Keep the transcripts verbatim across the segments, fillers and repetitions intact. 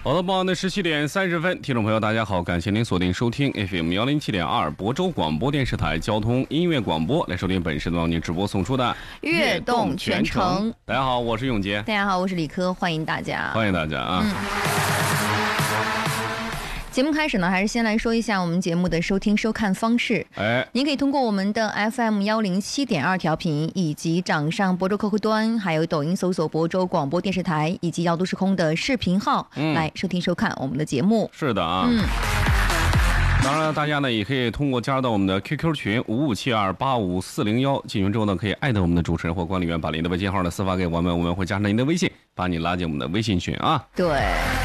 好的，傍晚的十七点三十分，听众朋友大家好，感谢您锁定收听 F M 幺零七点二亳州广播电视台交通音乐广播，来收听本时段为您直播送出的悦动全程。 大家好，我是永杰。 大家好，我是李科，欢迎大家， 欢迎大家啊。嗯， 节目开始呢，还是先来说一下我们节目的收听收看方式。 哎， 您可以通过我们的 F M 幺零七点二调频，以及掌上亳州客户端，还有抖音搜索亳州广播电视台，以及摇都时空的视频号、嗯、来收听收看我们的节目。 是的啊。嗯。当然，大家呢也可以通过加入到我们的 Q Q 群五五七二八五四零一，进群之后呢，可以艾特我们的主持人或管理员，把您的微信号呢私发给我们，我们会加上您的微信，把你拉进我们的微信群啊。 对。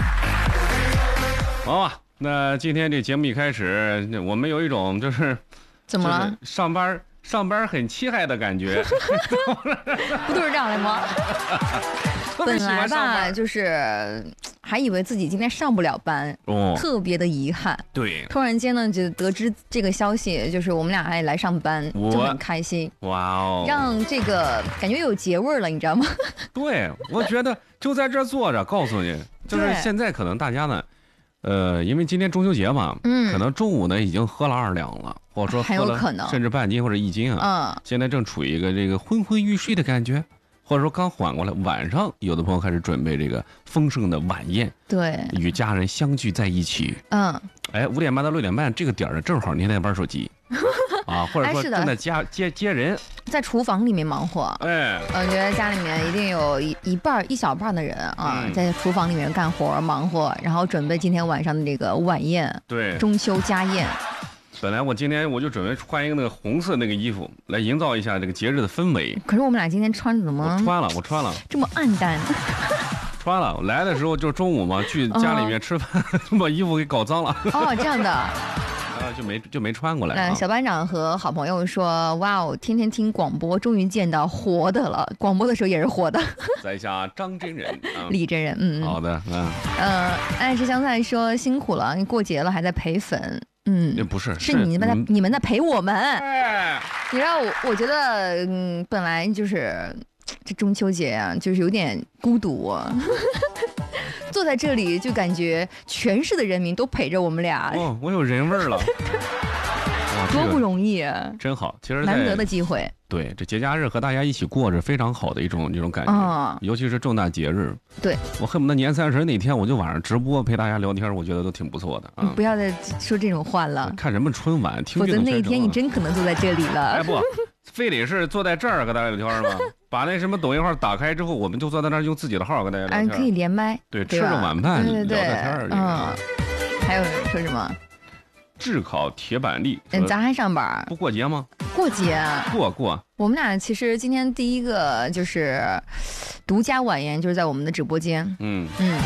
好吧。那今天这节目一开始，我们有一种就是怎么了？ 就是、上班上班很气害的感觉， 不都是这样的吗？本来吧，就是还以为自己今天上不了班，哦，特别的遗憾。 对， 突然间呢，就得知这个消息，就是我们俩还来上班，就很开心。 哇哦， 让这个感觉有节味了，你知道吗？ 对，我觉得就在这坐着，告诉你，就是现在可能大家呢。呃，因为今天中秋节嘛，嗯，可能中午呢已经喝了二两了，或者说喝了甚至半斤或者一斤啊，嗯，现在正处于一个这个昏昏欲睡的感觉，或者说刚缓过来，晚上有的朋友开始准备这个丰盛的晚宴， 对， 与家人相聚在一起， 嗯， 哎，五点半到六点半这个点儿正好您在玩手机。啊，或者说正在家接接人， 在厨房里面忙活。 哎， 我觉得家里面一定有一一半一小半的人啊，嗯、在厨房里面干活忙活，然后准备今天晚上的这个晚宴， 对， 中秋家宴。 本来我今天我就准备穿一个那个红色那个衣服，来营造一下这个节日的氛围。 可是我们俩今天穿的怎么？ 我穿了，我穿了， 这么暗淡。 穿了，我来的时候就中午嘛，去家里面吃饭，就、把衣服给搞脏了。 哦，这样的。 就没就没穿过来、啊。 小班长和好朋友说：“哇哦，天天听广播，终于见到活的了。广播的时候也是活的。” 在下张真人， 啊、李真人，嗯， 好的，嗯。 呃，爱吃香菜说辛苦了，你过节了还在陪粉，嗯， 那不是， 是你们在你们, 你们在陪我们。哎、你知道我，我觉得，嗯，本来就是这中秋节啊，就是有点孤独、啊。坐在这里就感觉全市的人民都陪着我们俩。 哦，我有人味儿了， 多不容易啊！ 真好，其实难得的机会。 对，这节假日和大家一起过着非常好的一种这种感觉、哦、尤其是重大节日。 对， 我恨不得年三十那天我就晚上直播陪大家聊天，我觉得都挺不错的啊！ 你不要再说这种话了。 看什么春晚，听这种，否则那一天你真可能坐在这里了。 哎不，非得是坐在这儿跟大家聊天吗？把那什么抖音号打开之后，我们就坐在那儿用自己的号跟大家聊天。 哎，可以连麦。 对，吃着晚饭对对对聊天儿。 嗯，还有人说什么？ 炙烤铁板栗。 嗯，咱还上班？ 不过节吗？ 过节。 过过。 我们俩其实今天第一个就是独家晚宴，就是在我们的直播间。嗯嗯。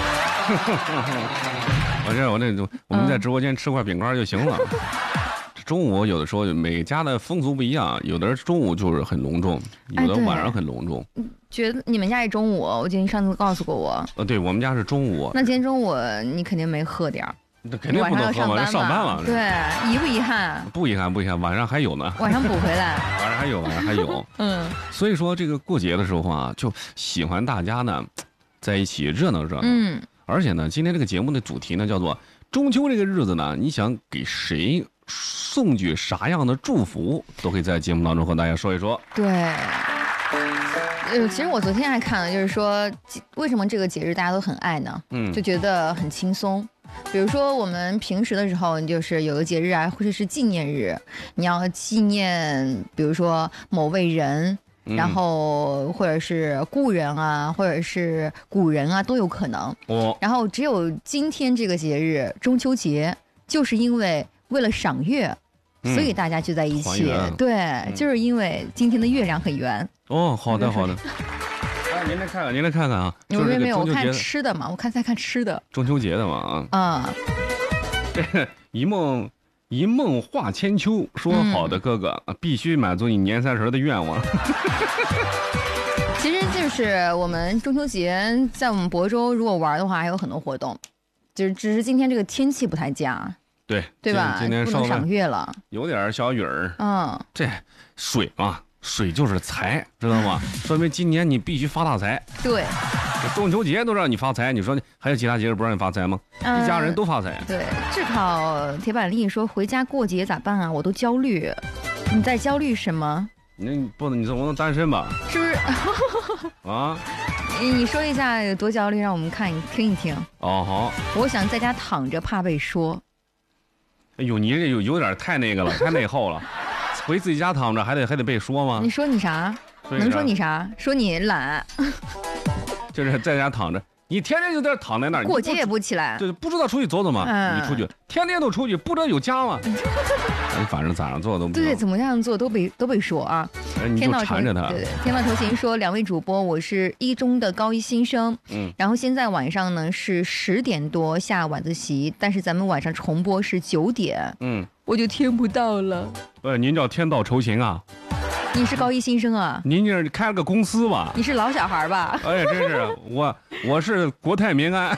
我这我那种我们在直播间吃块饼干就行了。中午有的时候每家的风俗不一样，有的人中午就是很隆重，有的晚上很隆重。 哎、觉得你们家是中午？我记得你上次告诉过我。 呃，对，我们家是中午。 那今天中午你肯定没喝点儿。 那肯定不能喝，晚上上班了。 对，遗不遗憾？ 不遗憾，不遗憾，晚上还有呢。 晚上补回来。 晚上还有，晚上还有。嗯。所以说这个过节的时候啊，就喜欢大家呢在一起热闹热闹。嗯。而且呢，今天这个节目的主题呢叫做中秋这个日子呢，你想给谁送去啥样的祝福，都可以在节目当中和大家说一说。 对，呃，其实我昨天还看了，就是说为什么这个节日大家都很爱呢？嗯，就觉得很轻松。比如说我们平时的时候，就是有个节日啊，或者是纪念日，你要纪念，比如说某位人。然后或者是故人啊，或者是古人啊，都有可能。哦。然后只有今天这个节日中秋节，就是因为为了赏月，嗯、所以大家聚在一起。对、嗯，就是因为今天的月亮很圆。 哦，好的好的。哎，您来看看，您来看看啊。 有没有没有？我看吃的嘛，我看在看吃的。 中秋节的嘛啊。啊。这一梦。一梦化千秋，说好的哥哥、嗯、必须满足你年三十的愿望。 其实就是我们中秋节在我们亳州，如果玩的话，还有很多活动，就是只是今天这个天气不太佳， 对对吧？ 今天不能赏月了， 有点小雨儿。嗯，这水嘛， 水就是财，知道吗？说明今年你必须发大财。 对， 中秋节都让你发财，你说还有其他节日不让你发财吗？嗯、一家人都发财。 对，炙烤铁板力说回家过节咋办啊？我都焦虑。你在焦虑什么？ 你不能，你说我能单身吧？ 是不是？ 啊？ 你说一下有多焦虑，让我们看一听一听。 哦好。 我想在家躺着，怕被说。 哎呦，你这有有点太那个了，太内耗了。回自己家躺着还得还得被说吗？ 你说你啥？能说你啥？说你懒。 就是在家躺着。你天天就在这躺在那儿， 过节也不起来， 对，不知道出去走走吗？嗯、你出去，天天都出去，不知道有家吗？你反正咋样做都不对，怎么样做都被都被说啊。 哎、你就缠着他。 对对，天道酬勤说，两位主播，我是一中的高一新生，嗯，然后现在晚上呢是十点多下晚自习，但是咱们晚上重播是九点，嗯，我就听不到了。 呃，您叫天道酬勤啊？ 你是高一新生啊？ 您这开了个公司吧？ 你是老小孩吧？ 哎呀，真是我，我是国泰民安。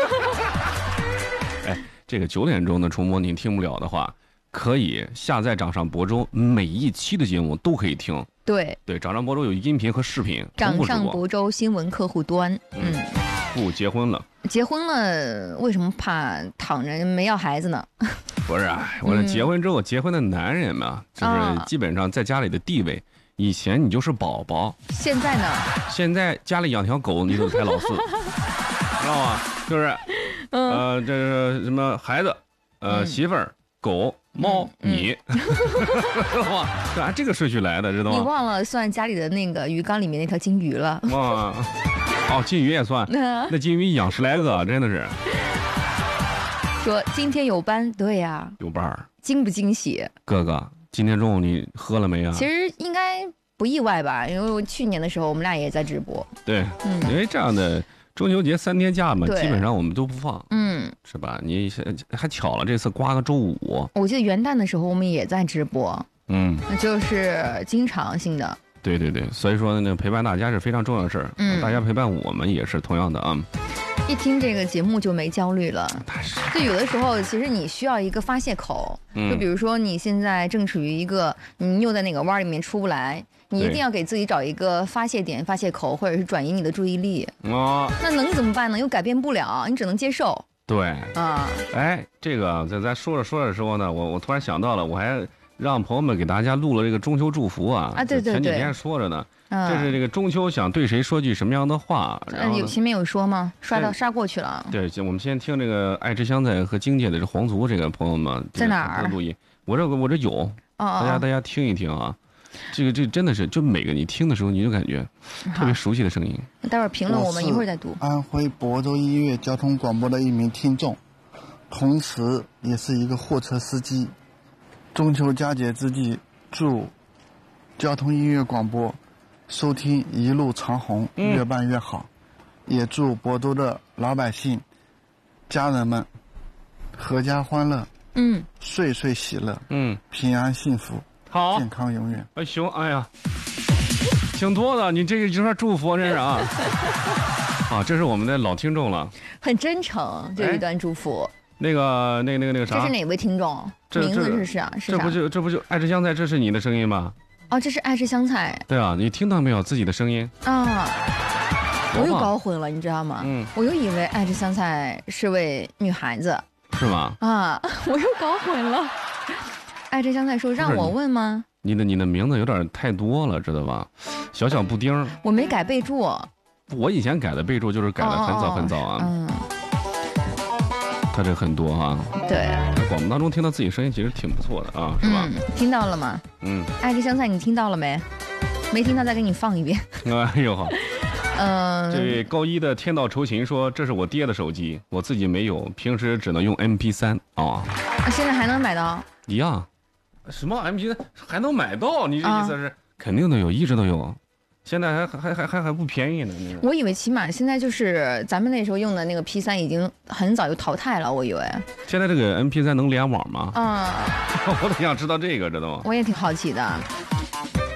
哎，这个九点钟的重播您听不了的话，可以下载掌上播州，每一期的节目都可以听。 对对，掌上播州有音频和视频。 掌上播州新闻客户端。嗯， 不结婚了。 结婚了，为什么怕躺着没要孩子呢？ 不是啊，我说结婚之后，嗯、结婚的男人嘛，就是基本上在家里的地位，以前你就是宝宝， 现在呢？ 现在家里养条狗，你都排老四，知道吗？就是，嗯、呃，这是什么孩子，呃，嗯、媳妇儿、狗、猫、嗯、你，知道吗？是按这个顺序来的，知道吗？ 你忘了算家里的那个鱼缸里面那条金鱼了？ 哇，哦，金鱼也算，那金鱼养十来个，真的是。 说今天有班，对呀、啊， 有班儿， 惊不惊喜？ 哥哥，今天中午你喝了没啊？ 其实应该不意外吧，因为我去年的时候我们俩也在直播。 对，嗯，因为这样的中秋节三天假嘛，基本上我们都不放，嗯，是吧？你还巧了，这次刮个周五。 我记得元旦的时候我们也在直播，嗯，就是经常性的。 对对对，所以说呢，陪伴大家是非常重要的事儿，嗯，大家陪伴我们也是同样的啊。 一听这个节目就没焦虑了，就有的时候其实你需要一个发泄口，就比如说你现在正处于一个你又在那个弯里面出不来，你一定要给自己找一个发泄点、发泄口，或者是转移你的注意力。哦，那能怎么办呢？又改变不了，你只能接受。 对啊，哎，这个在咱说着说着的时候呢，我我突然想到了，我还让朋友们给大家录了这个中秋祝福啊， 啊对对对， 前几天说着呢。这是这个中秋想对谁说句什么样的话？ 嗯，有前面有说吗？刷到刷过去了。 对，我们先听这个爱吃香菜和京姐的这皇族这个朋友们在哪儿录音？我这我这有，哦、大家大家听一听啊。这个这真的是，就每个你听的时候，你就感觉特别熟悉的声音。 待会儿评论我们一会儿再读。 安徽亳州医院交通广播的一名听众，同时也是一个货车司机。中秋佳节之际，祝交通音乐广播收听一路长虹，越办越好，嗯、也祝亳州的老百姓、家人们阖家欢乐，嗯，岁岁喜乐，嗯，平安幸福， 好， 健康永远。 哎行，哎呀，挺多的，你这个就算祝福，真是啊，啊，这是我们的老听众了， 很真诚这一段祝福。 哎、那个、那个、那个、那个啥？ 这是哪位听众？名字是啥？是啥？这不就这不就爱吃香菜？这是你的声音吗？ 哦，这是爱吃香菜。 对啊，你听到没有自己的声音啊？我又搞混了，你知道吗？嗯，我又以为爱吃香菜是位女孩子， 是吗？ 啊，我又搞混了。爱吃香菜说让我问吗？ 你的你的名字有点太多了，知道吧？小小布丁， 我没改备注。 我以前改的备注就是改的很早很早啊。嗯。他这很多啊， 对， 广播当中听到自己声音其实挺不错的啊，是吧？ 嗯，听到了吗？嗯，爱吃香菜你听到了没？没听到再给你放一遍。 哎呦好，嗯，这位高一的天道酬勤说这是我爹的手机，我自己没有，平时只能用 M P 三 啊。 现在还能买到？ 一样，什么 M P 三 还能买到？你这意思是、啊、肯定都有，一直都有。现在还还还还还不便宜呢。 我以为起码现在就是咱们那时候用的那个 P 三已经很早就淘汰了，我以为。 现在这个 M P 三能联网吗？啊、嗯，我挺想知道这个，知道吗？ 我也挺好奇的。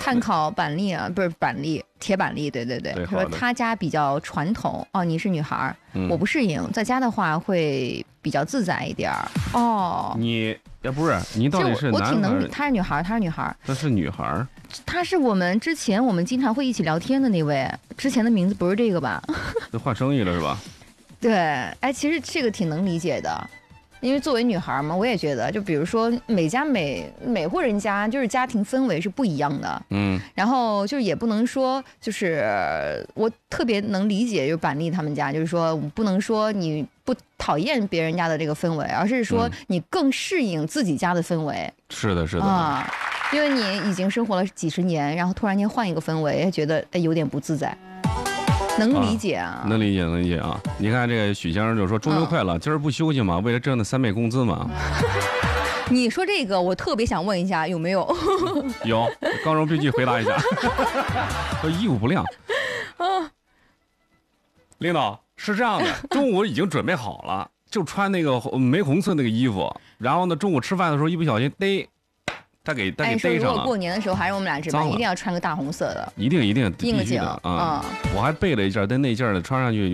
碳烤板栗啊，不是板栗，铁板栗，对对对。他说他家比较传统哦，你是女孩，嗯、我不适应，在家的话会比较自在一点儿哦。 你也不是，你到底是男孩？我挺能，她是女孩，她是女孩。 她是女孩。 她是我们之前我们经常会一起聊天的那位，之前的名字不是这个吧？ 这换生意了是吧？ 对，哎，其实这个挺能理解的。因为作为女孩嘛，我也觉得，就比如说每家每每户人家就是家庭氛围是不一样的，嗯，然后就是也不能说，就是我特别能理解，就是板栗他们家，就是说不能说你不讨厌别人家的这个氛围，而是说你更适应自己家的氛围。 是的，是的啊， 因为你已经生活了几十年，然后突然间换一个氛围，觉得哎有点不自在。能理解啊， 啊能理解，能理解啊！你看这个许先生就说中秋快乐，嗯、今儿不休息吗？为了挣那三倍工资嘛。 你说这个，我特别想问一下，有没有？ 有，刚柔并济回答一下。都衣服不晾。啊，领导是这样的，中午已经准备好了，就穿那个玫红色那个衣服，然后呢，中午吃饭的时候一不小心逮。他给他给逮上了。 如果过年的时候还是我们俩值班，一定要穿个大红色的。 一定一定应个景啊！我还备了一件，但那件的穿上去。